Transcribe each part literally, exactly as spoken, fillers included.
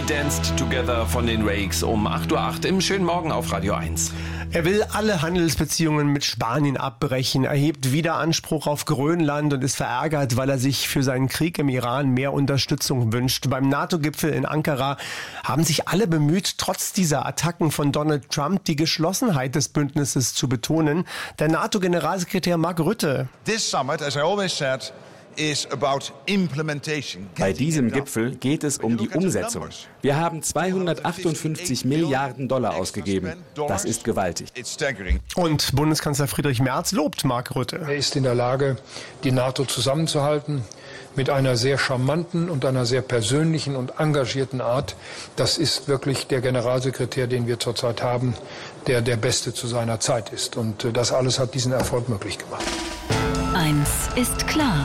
Danced Together von den Rakes um acht Uhr acht im schönen Morgen auf Radio eins. Er will alle Handelsbeziehungen mit Spanien abbrechen, erhebt wieder Anspruch auf Grönland und ist verärgert, weil er sich für seinen Krieg im Iran mehr Unterstützung wünscht. Beim NATO-Gipfel in Ankara haben sich alle bemüht, trotz dieser Attacken von Donald Trump die Geschlossenheit des Bündnisses zu betonen. Der NATO-Generalsekretär Mark Rutte. This summit, as I always said, is about implementation. Bei diesem Gipfel geht es um die Umsetzung. Wir haben zweihundertachtundfünfzig Milliarden Dollar ausgegeben. Das ist gewaltig. Und Bundeskanzler Friedrich Merz lobt Mark Rutte. Er ist in der Lage, die NATO zusammenzuhalten, mit einer sehr charmanten und einer sehr persönlichen und engagierten Art. Das ist wirklich der Generalsekretär, den wir zurzeit haben, der der Beste zu seiner Zeit ist. Und das alles hat diesen Erfolg möglich gemacht. Eins ist klar.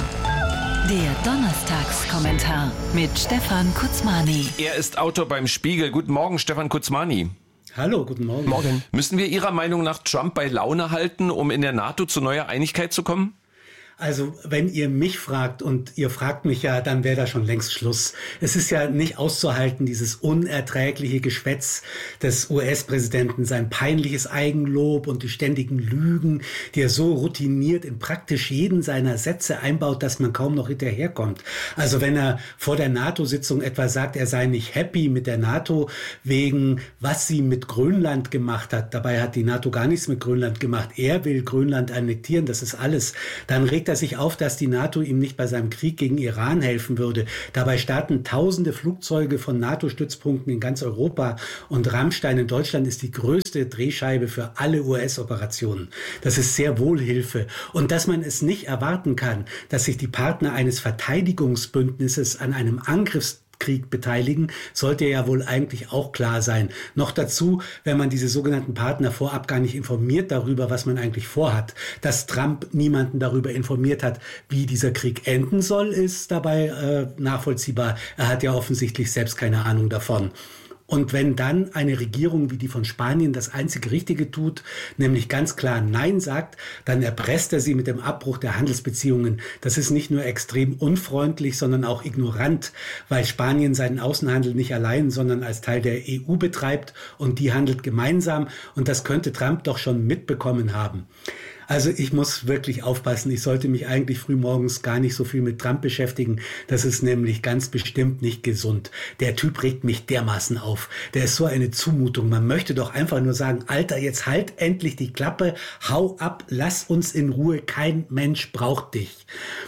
Der Donnerstagskommentar mit Stefan Kutzmani. Er ist Autor beim Spiegel. Guten Morgen, Stefan Kutzmani. Hallo, guten Morgen. Morgen. Müssen wir Ihrer Meinung nach Trump bei Laune halten, um in der NATO zu neuer Einigkeit zu kommen? Also wenn ihr mich fragt und ihr fragt mich ja, dann wäre da schon längst Schluss. Es ist ja nicht auszuhalten, dieses unerträgliche Geschwätz des U S-Präsidenten, sein peinliches Eigenlob und die ständigen Lügen, die er so routiniert in praktisch jeden seiner Sätze einbaut, dass man kaum noch hinterherkommt. Also wenn er vor der NATO-Sitzung etwa sagt, er sei nicht happy mit der NATO wegen, was sie mit Grönland gemacht hat. Dabei hat die NATO gar nichts mit Grönland gemacht. Er will Grönland annektieren, das ist alles. Dann regt er sich auf, dass die NATO ihm nicht bei seinem Krieg gegen Iran helfen würde. Dabei starten tausende Flugzeuge von NATO-Stützpunkten in ganz Europa und Rammstein in Deutschland ist die größte Drehscheibe für alle U S-Operationen. Das ist sehr wohl Hilfe. Und dass man es nicht erwarten kann, dass sich die Partner eines Verteidigungsbündnisses an einem Angriffs Krieg beteiligen, sollte ja wohl eigentlich auch klar sein. Noch dazu, wenn man diese sogenannten Partner vorab gar nicht informiert darüber, was man eigentlich vorhat. Dass Trump niemanden darüber informiert hat, wie dieser Krieg enden soll, ist dabei äh, nachvollziehbar. Er hat ja offensichtlich selbst keine Ahnung davon. Und wenn dann eine Regierung wie die von Spanien das einzige Richtige tut, nämlich ganz klar Nein sagt, dann erpresst er sie mit dem Abbruch der Handelsbeziehungen. Das ist nicht nur extrem unfreundlich, sondern auch ignorant, weil Spanien seinen Außenhandel nicht allein, sondern als Teil der E U betreibt und die handelt gemeinsam. Und das könnte Trump doch schon mitbekommen haben. Also ich muss wirklich aufpassen. Ich sollte mich eigentlich frühmorgens gar nicht so viel mit Trump beschäftigen. Das ist nämlich ganz bestimmt nicht gesund. Der Typ regt mich dermaßen auf. Der ist so eine Zumutung. Man möchte doch einfach nur sagen, Alter, jetzt halt endlich die Klappe, hau ab, lass uns in Ruhe. Kein Mensch braucht dich.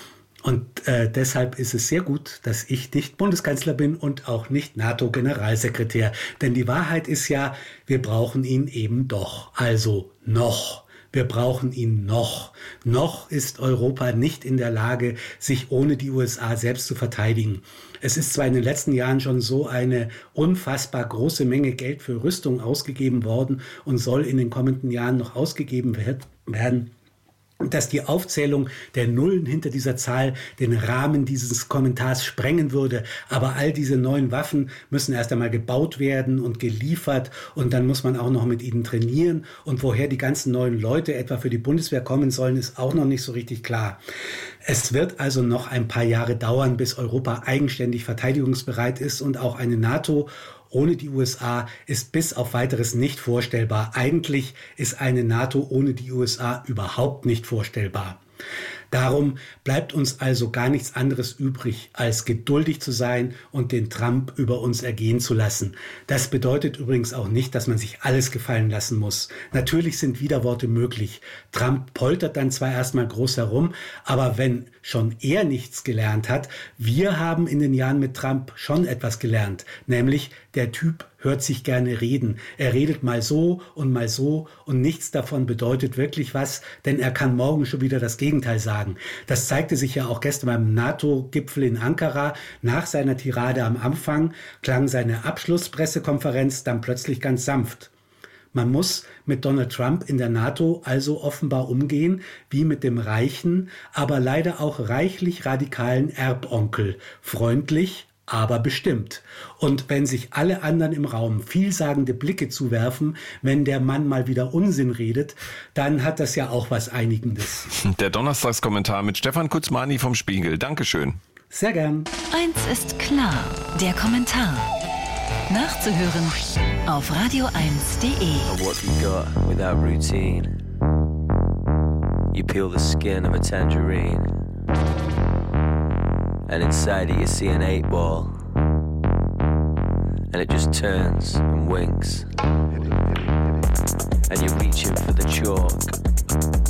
Und äh, deshalb ist es sehr gut, dass ich nicht Bundeskanzler bin und auch nicht NATO-Generalsekretär. Denn die Wahrheit ist ja, wir brauchen ihn eben doch. Also noch. Wir brauchen ihn noch. Noch ist Europa nicht in der Lage, sich ohne die U S A selbst zu verteidigen. Es ist zwar in den letzten Jahren schon so eine unfassbar große Menge Geld für Rüstung ausgegeben worden und soll in den kommenden Jahren noch ausgegeben werden, dass die Aufzählung der Nullen hinter dieser Zahl den Rahmen dieses Kommentars sprengen würde. Aber all diese neuen Waffen müssen erst einmal gebaut werden und geliefert und dann muss man auch noch mit ihnen trainieren. Und woher die ganzen neuen Leute etwa für die Bundeswehr kommen sollen, ist auch noch nicht so richtig klar. Es wird also noch ein paar Jahre dauern, bis Europa eigenständig verteidigungsbereit ist und auch eine NATO ohne die U S A ist bis auf Weiteres nicht vorstellbar. Eigentlich ist eine NATO ohne die U S A überhaupt nicht vorstellbar. Darum bleibt uns also gar nichts anderes übrig, als geduldig zu sein und den Trump über uns ergehen zu lassen. Das bedeutet übrigens auch nicht, dass man sich alles gefallen lassen muss. Natürlich sind Widerworte möglich. Trump poltert dann zwar erstmal groß herum, aber wenn schon er nichts gelernt hat, wir haben in den Jahren mit Trump schon etwas gelernt, nämlich der Typ hört sich gerne reden. Er redet mal so und mal so und nichts davon bedeutet wirklich was, denn er kann morgen schon wieder das Gegenteil sagen. Das zeigte sich ja auch gestern beim NATO-Gipfel in Ankara. Nach seiner Tirade am Anfang klang seine Abschlusspressekonferenz dann plötzlich ganz sanft. Man muss mit Donald Trump in der NATO also offenbar umgehen wie mit dem reichen, aber leider auch reichlich radikalen Erbonkel. Freundlich, aber bestimmt. Und wenn sich alle anderen im Raum vielsagende Blicke zuwerfen, wenn der Mann mal wieder Unsinn redet, dann hat das ja auch was Einigendes. Der Donnerstagskommentar mit Stefan Kutzmani vom Spiegel. Dankeschön. Sehr gern. Eins ist klar, der Kommentar. Nachzuhören auf radio eins punkt de. What have you got without routine? You peel the skin of a tangerine, and inside it you see an eight ball, and it just turns and winks, and you're reaching for the chalk,